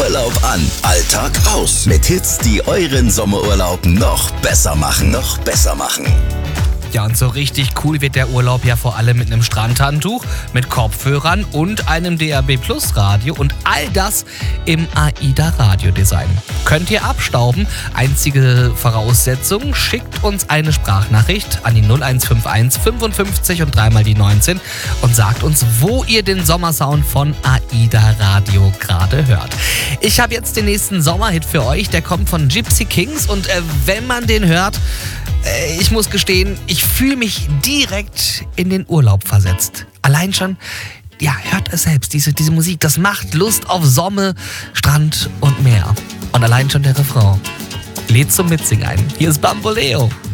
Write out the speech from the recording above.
Urlaub an, Alltag aus. Mit Hits, die euren Sommerurlaub noch besser machen. Ja, und so richtig cool wird der Urlaub ja vor allem mit einem Strandhandtuch, mit Kopfhörern und einem DAB Plus Radio und all das im AIDA Radiodesign. Könnt ihr abstauben? Einzige Voraussetzung, schickt uns eine Sprachnachricht an die 0151 55 und dreimal die 19 und sagt uns, wo ihr den Sommersound von AIDA Radio gerade hört. Ich habe jetzt den nächsten Sommerhit für euch, der kommt von Gypsy Kings und wenn man den hört, ich muss gestehen, ich fühle mich direkt in den Urlaub versetzt. Allein schon, ja, hört es selbst, diese Musik, das macht Lust auf Sonne, Strand und Meer. Und allein schon der Refrain lädt zum Mitsingen ein. Hier ist Bamboleo.